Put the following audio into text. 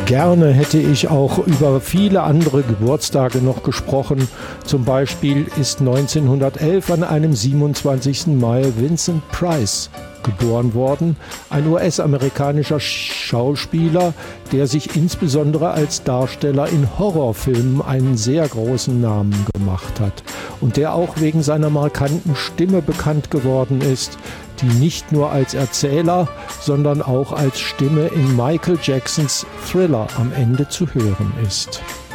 Gerne hätte ich auch über viele andere Geburtstage noch gesprochen. Zum Beispiel ist 1911 an einem 27. Mai Vincent Price geboren worden, ein US-amerikanischer Schauspieler, der sich insbesondere als Darsteller in Horrorfilmen einen sehr großen Namen gemacht hat und der auch wegen seiner markanten Stimme bekannt geworden ist, die nicht nur als Erzähler, sondern auch als Stimme in Michael Jacksons Thriller am Ende zu hören ist.